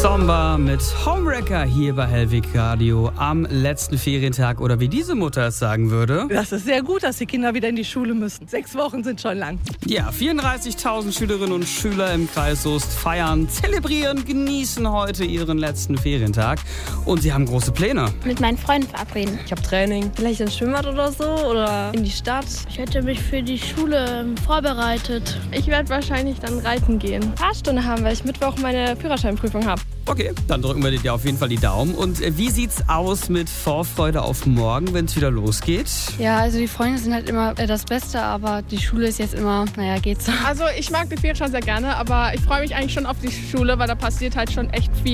Zomba mit Homewrecker hier bei Hellwig Radio am letzten Ferientag oder wie diese Mutter es sagen würde. Das ist sehr gut, dass die Kinder wieder in die Schule müssen. 6 Wochen sind schon lang. Ja, 34.000 Schülerinnen und Schüler im Kreis Soest feiern, zelebrieren, genießen heute ihren letzten Ferientag. Und sie haben große Pläne. Mit meinen Freunden verabreden. Ich habe Training. Vielleicht ins Schwimmbad oder so oder in die Stadt. Ich hätte mich für die Schule vorbereitet. Ich werde wahrscheinlich dann reiten gehen. Fahrstunde haben, weil ich Mittwoch meine Führerscheinprüfung habe. Okay, dann drücken wir dir auf jeden Fall die Daumen. Und wie sieht's aus mit Vorfreude auf morgen, wenn es wieder losgeht? Ja, also die Freunde sind halt immer das Beste, aber die Schule ist jetzt immer, geht so. Also ich mag die Ferien schon sehr gerne, aber ich freue mich eigentlich schon auf die Schule, weil da passiert halt schon echt viel.